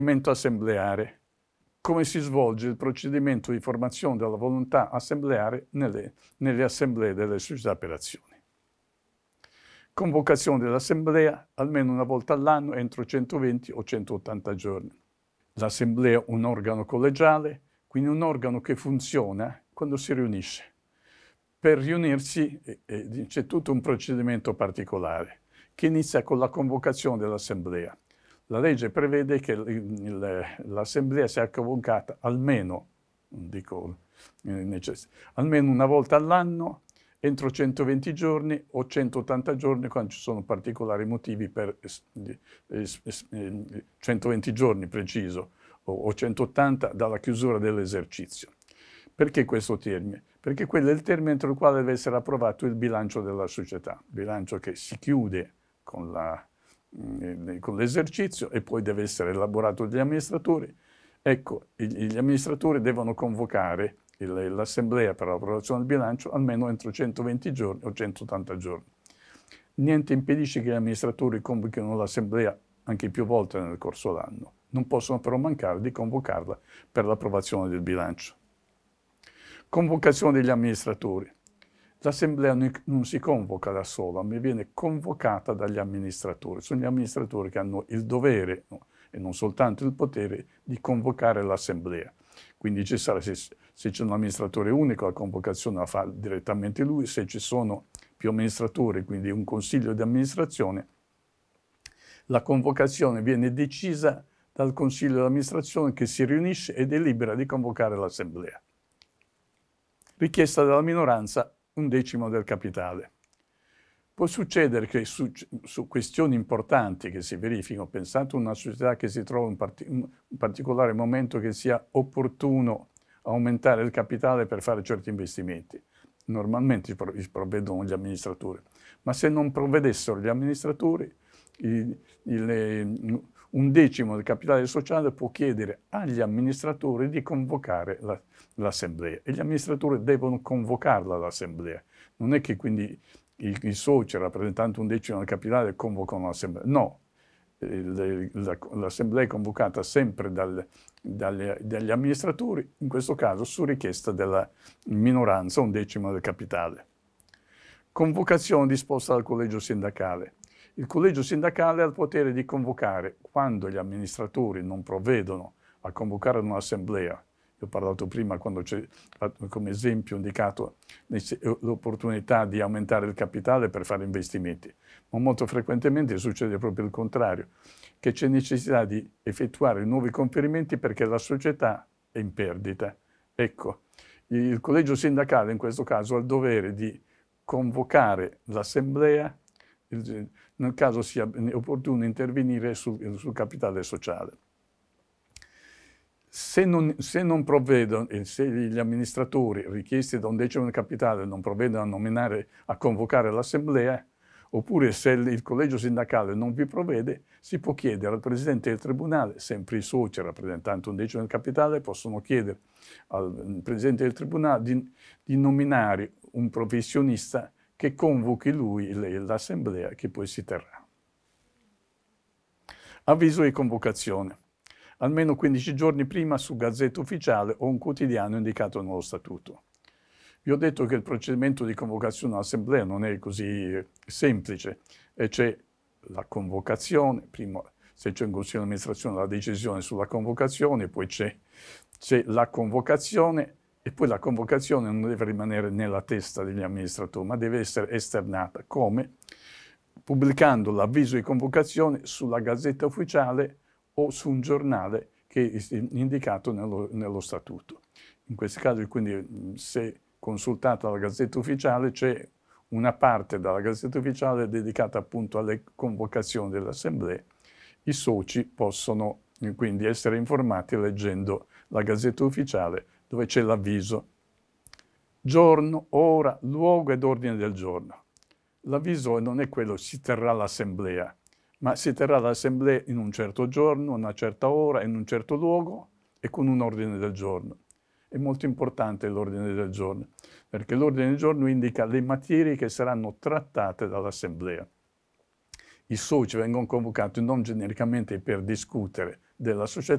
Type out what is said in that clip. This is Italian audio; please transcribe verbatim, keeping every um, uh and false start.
Procedimento assembleare. Come si svolge il procedimento di formazione della volontà assembleare nelle, nelle assemblee delle società per azioni. Convocazione dell'assemblea almeno una volta all'anno entro centoventi o centottanta giorni. L'assemblea è un organo collegiale, quindi un organo che funziona quando si riunisce. Per riunirsi eh, eh, c'è tutto un procedimento particolare che inizia con la convocazione dell'assemblea. La legge prevede che l'assemblea sia convocata almeno, dico, almeno una volta all'anno, entro centoventi giorni o centottanta giorni quando ci sono particolari motivi per centoventi giorni preciso o centottanta dalla chiusura dell'esercizio. Perché questo termine? Perché quello è il termine entro il quale deve essere approvato il bilancio della società, bilancio che si chiude con la con l'esercizio e poi deve essere elaborato dagli amministratori. Ecco, gli amministratori devono convocare l'assemblea per l'approvazione del bilancio almeno entro centoventi giorni o centottanta giorni. Niente impedisce che gli amministratori convochino l'assemblea anche più volte nel corso dell'anno. Non possono però mancare di convocarla per l'approvazione del bilancio. Convocazione degli amministratori. L'assemblea non si convoca da sola, ma viene convocata dagli amministratori. Sono gli amministratori che hanno il dovere, no, e non soltanto il potere, di convocare l'assemblea. Quindi ci sarà, se, se c'è un amministratore unico, la convocazione la fa direttamente lui. Se ci sono più amministratori, quindi un consiglio di amministrazione, la convocazione viene decisa dal consiglio di amministrazione che si riunisce e delibera di convocare l'assemblea. Richiesta dalla minoranza un decimo del capitale. Può succedere che su, su questioni importanti che si verificano, pensate a una società che si trova in parti, un particolare momento che sia opportuno aumentare il capitale per fare certi investimenti. Normalmente si provvedono gli amministratori, ma se non provvedessero gli amministratori, il, il, un decimo del capitale sociale può chiedere agli amministratori di convocare la, l'assemblea e gli amministratori devono convocarla l'assemblea. Non è che quindi i, i soci rappresentanti un decimo del capitale convocano l'assemblea. No, l'assemblea è convocata sempre dal, dagli, dagli amministratori, in questo caso su richiesta della minoranza, un decimo del capitale. Convocazione disposta dal collegio sindacale. Il collegio sindacale ha il potere di convocare quando gli amministratori non provvedono a convocare un'assemblea. Io ho parlato prima, quando c'è come esempio indicato l'opportunità di aumentare il capitale per fare investimenti, ma molto frequentemente succede proprio il contrario, che c'è necessità di effettuare nuovi conferimenti perché la società è in perdita. Ecco, il collegio sindacale in questo caso ha il dovere di convocare l'assemblea nel caso sia opportuno intervenire sul, sul capitale sociale. Se non, se non provvedono, se gli amministratori richiesti da un decimo del capitale non provvedono a nominare, a convocare l'assemblea, oppure se il, il collegio sindacale non vi provvede, si può chiedere al presidente del tribunale, sempre i soci rappresentanti un decimo del capitale possono chiedere al presidente del tribunale di, di nominare un professionista che convochi lui l'assemblea che poi si terrà. Avviso di convocazione. Almeno quindici giorni prima su Gazzetta Ufficiale o un quotidiano indicato nello statuto. Vi ho detto che il procedimento di convocazione all'assemblea non è così semplice, e c'è la convocazione, prima se c'è un consiglio di amministrazione la decisione sulla convocazione, poi c'è la convocazione e poi la convocazione non deve rimanere nella testa degli amministratori, ma deve essere esternata. Come? Pubblicando l'avviso di convocazione sulla Gazzetta Ufficiale o su un giornale che è indicato nello, nello statuto. In questo caso, quindi, se consultata la Gazzetta Ufficiale, c'è una parte della Gazzetta Ufficiale dedicata appunto alle convocazioni dell'assemblea. I soci possono quindi essere informati leggendo la Gazzetta Ufficiale, dove c'è l'avviso. Giorno, ora, luogo ed ordine del giorno. L'avviso non è quello si terrà l'assemblea, ma si terrà l'assemblea in un certo giorno, una certa ora, in un certo luogo e con un ordine del giorno. È molto importante l'ordine del giorno, perché l'ordine del giorno indica le materie che saranno trattate dall'assemblea. I soci vengono convocati non genericamente per discutere della società